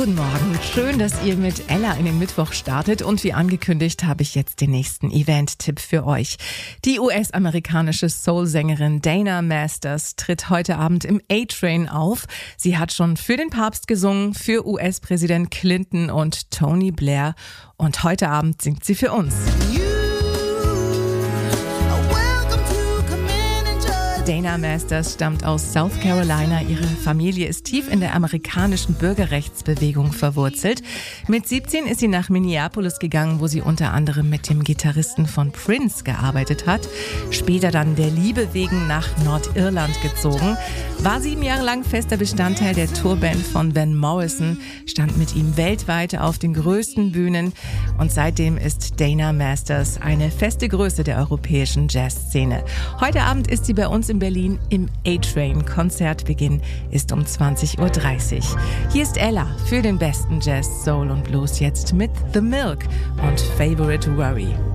Guten Morgen, schön, dass ihr mit Ella in den Mittwoch startet und wie angekündigt habe ich jetzt den nächsten Event-Tipp für euch. Die US-amerikanische Soul-Sängerin Dana Masters tritt heute Abend im A-Train auf. Sie hat schon für den Papst gesungen, für US-Präsident Clinton und Tony Blair und heute Abend singt sie für uns. Dana Masters stammt aus South Carolina. Ihre Familie ist tief in der amerikanischen Bürgerrechtsbewegung verwurzelt. Mit 17 ist sie nach Minneapolis gegangen, wo sie unter anderem mit dem Gitarristen von Prince gearbeitet hat. Später dann der Liebe wegen nach Nordirland gezogen. War 7 Jahre lang fester Bestandteil der Tourband von Van Morrison, stand mit ihm weltweit auf den größten Bühnen und seitdem ist Dana Masters eine feste Größe der europäischen Jazzszene. Heute Abend ist sie bei uns in Berlin im A-Train. Konzertbeginn ist um 20:30 Uhr. Hier ist Ella für den besten Jazz, Soul und Blues jetzt mit The Milk und Favorite Worry.